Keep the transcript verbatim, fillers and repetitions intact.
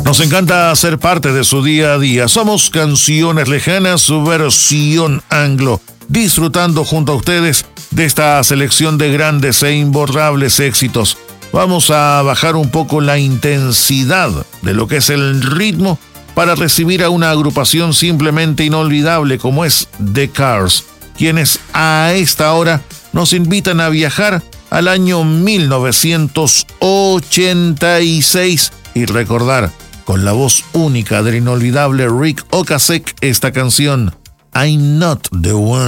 Nos encanta ser parte de su día a día. Somos Canciones Lejanas, su versión anglo, disfrutando junto a ustedes de esta selección de grandes e imborrables éxitos. Vamos a bajar un poco la intensidad de lo que es el ritmo para recibir a una agrupación simplemente inolvidable como es The Cars, quienes a esta hora nos invitan a viajar al año mil novecientos ochenta y seis y recordar con la voz única del inolvidable Ric Ocasek esta canción I'm Not the One.